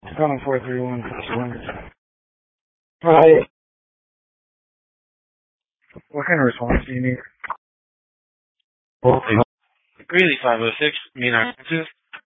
Calling 431 Hi. What kind of response do you need? Greeley 506, main access.